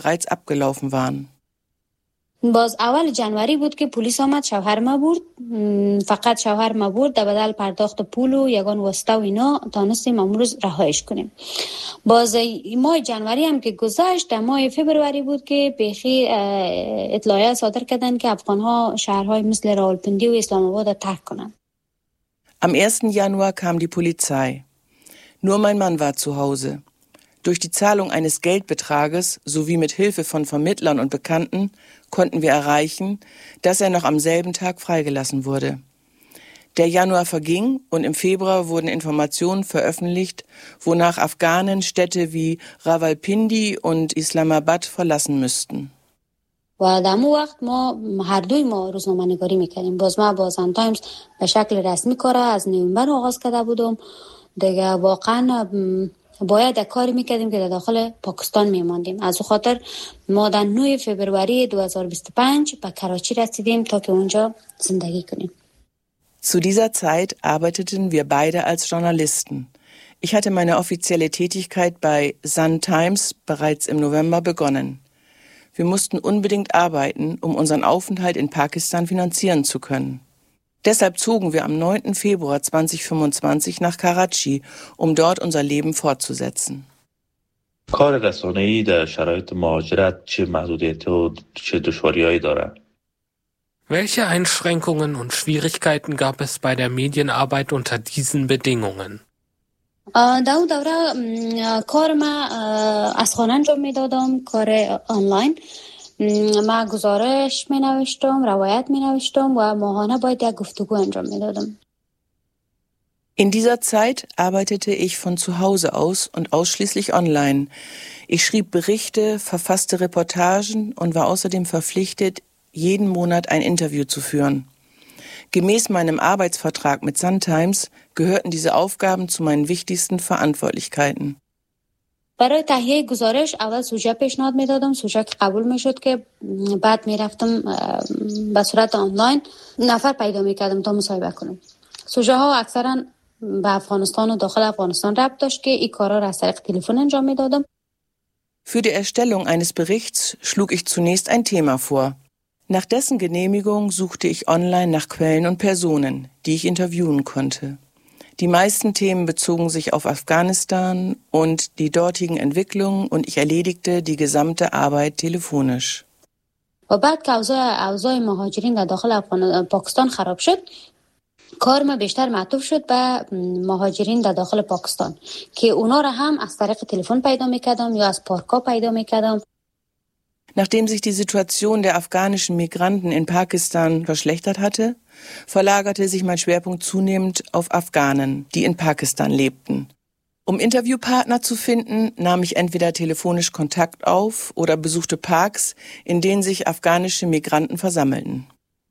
bereits abgelaufen waren. باز اول جنوری بود که پلیس آمد شوهر ما برد، فقط شوهر ما برد در بدل پرداخت پول و یگان واسطه و اینا تانستیم امروز رهایش کنیم. باز ماه جنوری هم که گذشت، در ماه فبروری بود که بیخی اطلاعیه صادر کردن که افغانها شهرهای مثل راولپنڈی و اسلام آباد ترک کنند. Am 1. Januar kam die Polizei. Nur mein Mann war zu Hause. Durch die Zahlung eines Geldbetrages sowie mit Hilfe von Vermittlern und Bekannten konnten wir erreichen, dass er noch am selben Tag freigelassen wurde. Der Januar verging und im Februar wurden Informationen veröffentlicht, wonach Afghanen Städte wie Rawalpindi und Islamabad verlassen müssten. و در اون وقت ما هر دوی ما روزنامه‌نگاری میکردیم. باز ما با سان تایمز به شکل رسمی کار از نوامبر آغاز کرده بودم. دیگه واقعا باید کاری میکردیم که در داخل پاکستان میماندیم. از خاطر ما در 9 فبروری 2025 به کراچی رسیدیم تا که اونجا زندگی کنیم. Zu dieser Zeit arbeiteten wir beide als Journalisten. Ich hatte meine offizielle Tätigkeit bei Sun Times bereits im November begonnen. Wir mussten unbedingt arbeiten, um unseren Aufenthalt in Pakistan finanzieren zu können. Deshalb zogen wir am 9. Februar 2025 nach Karachi, um dort unser Leben fortzusetzen. کار رسانه‌ای در شرایط مهاجرت چه محدودیت و چه دشواری‌هایی دارد؟ Welche Einschränkungen und Schwierigkeiten gab es bei der Medienarbeit unter diesen Bedingungen? در اون دوره کار ما از خانه انجام میدادم، کار آنلاین. ما گزارش می نوشتم، روایت می نوشتم و ماهانه باید یک گفتگو انجام می دادم. In dieser Zeit arbeitete ich von zu Hause aus und ausschließlich online. Ich schrieb Berichte, verfasste Reportagen und war außerdem verpflichtet, jeden Monat ein Interview zu führen. Gemäß meinem Arbeitsvertrag mit Sun Times gehörten diese Aufgaben zu meinen wichtigsten Verantwortlichkeiten. برای تهیه گزارش اول سوژه پیشنهاد میدادم، سوژه که قبول میشد که بعد میرفتم به صورت آنلاین نفر پیدا میکردم تا مصاحبه کنم. سوژه ها اکثرا به افغانستان و داخل افغانستان ربط داشت که این کارا را از طریق تلفن انجام میدادم. Für die Erstellung eines Berichts schlug ich zunächst ein Thema vor. Nach dessen Genehmigung suchte ich online nach Quellen und Personen, die ich interviewen konnte. Die meisten Themen bezogen sich auf Afghanistan und die dortigen Entwicklungen und ich erledigte die gesamte Arbeit telefonisch. و بعد که اوضاع مهاجرین در داخل پاکستان خراب شد، کار ما بیشتر معطوف شد به مهاجرین در داخل پاکستان که اونا را هم از طریق تلفن پیدا میکردم یا از پارک‌ها پیدا میکردم. Nachdem sich die Situation der afghanischen Migranten in Pakistan verschlechtert hatte, verlagerte sich mein Schwerpunkt zunehmend auf Afghanen, die in Pakistan lebten. Um Interviewpartner zu finden, nahm ich entweder telefonisch Kontakt auf oder besuchte Parks, in denen sich afghanische Migranten versammelten.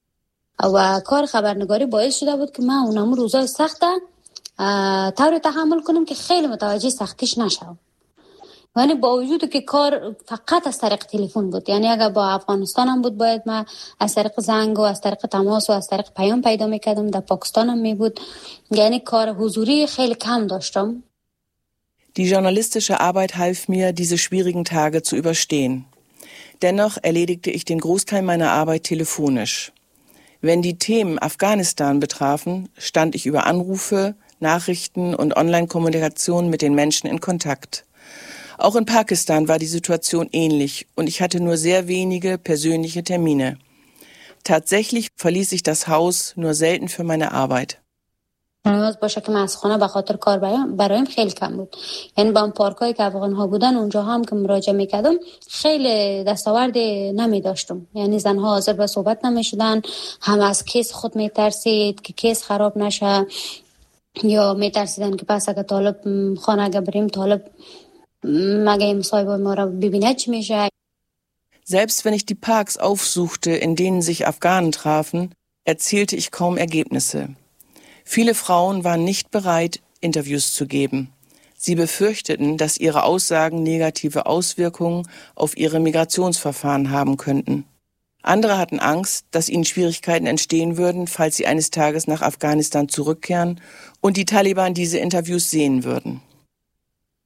و کار خبرنگاری باعث شده بود که من اونم روزای سخته طور تحمل کنم که خیلی متوجه سختیش نشم. یعنی با وجود که کار فقط از طریق تلفن بود، یعنی اگر با افغانستان هم بود باید من از طریق زنگ و از طریق تماس و از طریق پیام پیدا میکردم، در پاکستان هم می بود، یعنی کار حضوری خیلی کم داشتم. Die journalistische Arbeit half mir, diese schwierigen Tage zu überstehen. Dennoch erledigte ich den Großteil meiner Arbeit telefonisch. Wenn die Themen Afghanistan betrafen, stand ich über Anrufe, Nachrichten und Online-Kommunikation mit den Menschen in Kontakt. Auch in Pakistan war die Situation ähnlich und ich hatte nur sehr wenige persönliche Termine. Tatsächlich verließ ich das Haus nur selten für meine Arbeit. باشه که من از خانه به خاطر کار برایم خیلی کم بود. یعنی با اون پارکایی که افغان‌ها بودن اونجا هم که مراجعه میکردم خیلی دستاورد نمی داشتم. یعنی زنها حاضر به صحبت نمی شدن، هم از کیس خود میترسید که کیس خراب نشه یا میترسیدن که پس اگه طالب خانه اگه بریم طالب مگه مصاحبه ما را ببینه چی میشه. Selbst wenn ich die Parks aufsuchte, in denen sich Afghanen trafen, erzielte ich kaum Ergebnisse. Viele Frauen waren nicht bereit, Interviews zu geben. Sie befürchteten, dass ihre Aussagen negative Auswirkungen auf ihre Migrationsverfahren haben könnten. Andere hatten Angst, dass ihnen Schwierigkeiten entstehen würden, falls sie eines Tages nach Afghanistan zurückkehren und die Taliban diese Interviews sehen würden.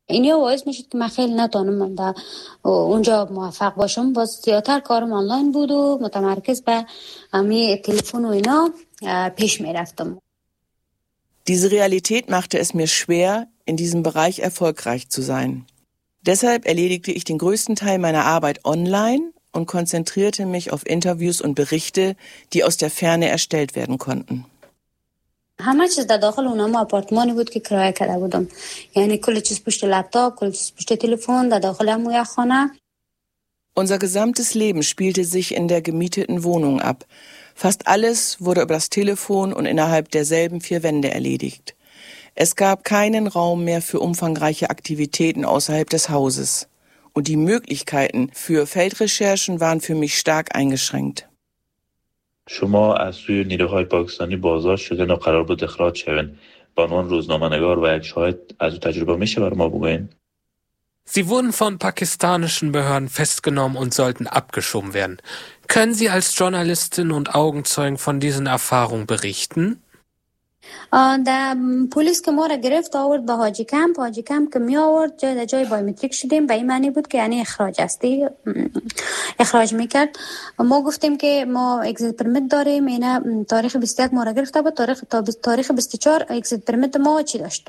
اینیا باعث میشد که من خیلی نتونم در اونجا موفق باشم. باز زیادتر کارم آنلاین بود و متمرکز به همین تلفن و اینا پیش میرفتم. Diese Realität machte es mir schwer, in diesem Bereich erfolgreich zu sein. Deshalb erledigte ich den größten Teil meiner Arbeit online und konzentrierte mich auf Interviews und Berichte, die aus der Ferne erstellt werden konnten. همه چیز در داخل اونم آپارتمانی بود که کرایه کرده بودم. یعنی کل چیز پشت لپتاپ، کل چیز پشت تلفن در داخل همون خانه. Unser gesamtes Leben spielte sich in der gemieteten Wohnung ab. Fast alles wurde über das Telefon und innerhalb derselben 4 Wände erledigt. Es gab keinen Raum mehr für umfangreiche Aktivitäten außerhalb des Hauses. Und die Möglichkeiten für Feldrecherchen waren für mich stark eingeschränkt. شما از سوی نیروهای پاکستانی بازداشت شدین و قرار بود اخراج شوین. به عنوان روزنامه‌نگار و یک شاهد از اون تجربه میشه برای ما بگوین؟ Sie wurden von pakistanischen Behörden festgenommen und sollten abgeschoben werden. Können Sie als Journalistin und Augenzeugen von diesen Erfahrungen berichten? در پلیس که ما را گرفت آورد به حاجی کمپ که می آورد جای بایومتریک شدیم. به این معنی بود که یعنی اخراج هستی، اخراج میکرد. ما گفتیم که ما اگزیت پرمیت داریم. اینا تاریخ 21 ما را گرفته بود. تاریخ 24 اگزیت پرمیت ما چی داشت،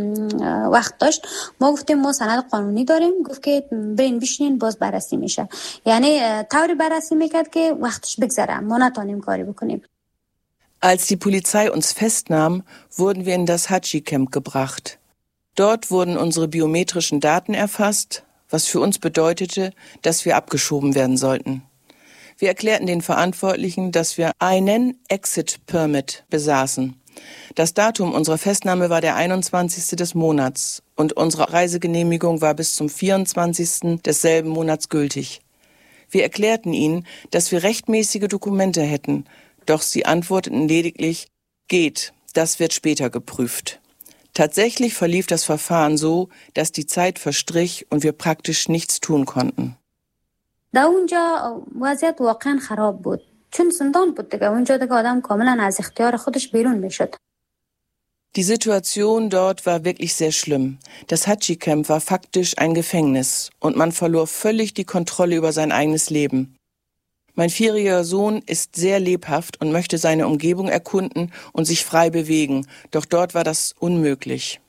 وقت داشت. ما گفتیم ما سند قانونی داریم. گفت که برین بشینین باز بررسی میشه. یعنی طوری بررسی میکرد که وقتش بگذره، ما نتونیم کاری بکنیم. Als die Polizei uns festnahm, wurden wir in das Haji-Camp gebracht. Dort wurden unsere biometrischen Daten erfasst, was für uns bedeutete, dass wir abgeschoben werden sollten. Wir erklärten den Verantwortlichen, dass wir einen Exit-Permit besaßen. Das Datum unserer Festnahme war der 21. des Monats und unsere Reisegenehmigung war bis zum 24. desselben Monats gültig. Wir erklärten ihnen, dass wir rechtmäßige Dokumente hätten, doch sie antworteten lediglich, geht, das wird später geprüft. Tatsächlich verlief das Verfahren so, dass die Zeit verstrich und wir praktisch nichts tun konnten. در اونجا وضعیت واقعا خراب بود. چون زندان بود دیگه. اونجا دیگه آدم کاملا از اختیار خودش بیرون میشد. Die Situation dort war wirklich sehr schlimm. Das Haji-Camp war faktisch ein Gefängnis und man verlor völlig die Kontrolle über sein eigenes Leben. Mein 4-jähriger Sohn ist sehr lebhaft und möchte seine Umgebung erkunden und sich frei bewegen, doch dort war das unmöglich.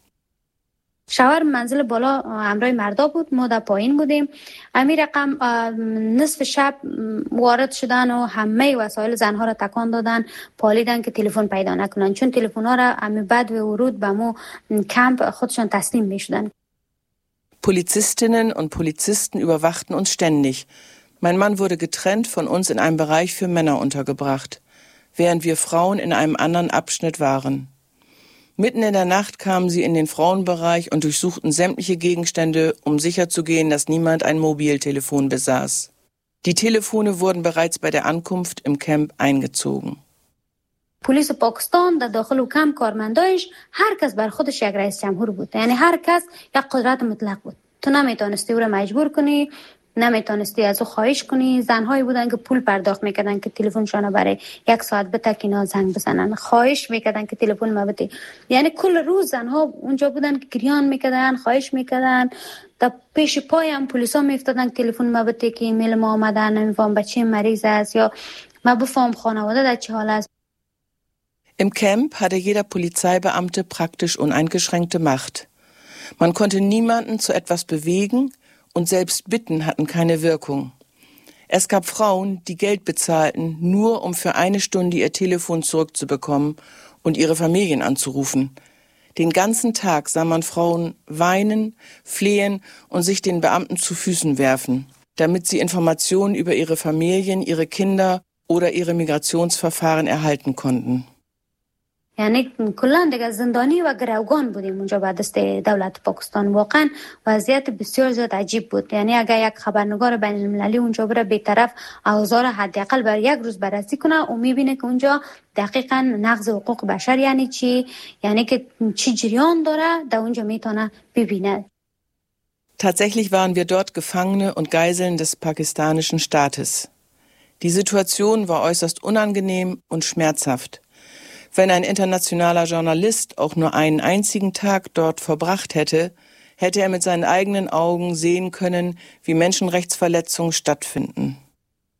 شوهر منزل بالا همراه مردا بود، ما در پایین بودیم. امیر رقم نصف شب وارد شدن و همه وسایل زنها را تکان دادن، پالیدن که تلفن پیدا نکنن، چون تلفن‌ها را امی بعد و ورود به مو کمپ خودشان تسلیم می‌شدن. Polizistinnen und Polizisten überwachten uns ständig. Mein Mann wurde getrennt von uns in einem Bereich für Männer untergebracht, während wir Frauen in einem anderen Abschnitt waren. Mitten in der Nacht kamen sie in den Frauenbereich und durchsuchten sämtliche Gegenstände, um sicherzugehen, dass niemand ein Mobiltelefon besaß. Die Telefone wurden bereits bei der Ankunft im Camp eingezogen. پلیس پاکستان در داخل کمپ کارمندایش هر کس بر خودش یک رئیس جمهور بود. یعنی هر کس یک قدرت مطلق بود. تو نمیتونستی او را مجبور کنی، نمیتونستی از او خواهش کنی. زنهایی بودن که پول پرداخت میکردن که تلفنشون برای 1 ساعت بتکینا زنگ بزنن، خواهش میکردن که تلفن ما بده. یعنی کل روز زنها اونجا بودن که گریان میکردن، خواهش میکردن. در پیش پایم پلیسا میافتادن که تلفن ما بده که ایمیل ما آمدن، نمیفهم بچه مریض است یا ما بفهم خانواده در چه حال است. Im Camp hatte jeder Polizeibeamte praktisch uneingeschränkte Macht. Man konnte niemanden zu etwas bewegen und selbst Bitten hatten keine Wirkung. Es gab Frauen, die Geld bezahlten, nur um für 1 Stunde ihr Telefon zurückzubekommen und ihre Familien anzurufen. Den ganzen Tag sah man Frauen weinen, flehen und sich den Beamten zu Füßen werfen, damit sie Informationen über ihre Familien, ihre Kinder oder ihre Migrationsverfahren erhalten konnten. یعنی کلا دیگه زندانی و گروگان بودیم اونجا بعد دست دولت پاکستان. واقعا وضعیت بسیار زیاد عجیب بود. یعنی اگر یک خبرنگار بین المللی اونجا بره بی‌طرف اوضاع حداقل برای 1 روز بررسی کنه و میبینه که اونجا دقیقاً نقض حقوق بشر یعنی چی، یعنی که چی جریان داره، در اونجا میتونه ببینه. Tatsächlich waren wir dort Gefangene und Geiseln des pakistanischen Staates. Die Situation war äußerst unangenehm und schmerzhaft. Wenn ein internationaler Journalist auch nur einen einzigen Tag dort verbracht hätte, hätte er mit seinen eigenen Augen sehen können, wie Menschenrechtsverletzungen stattfinden.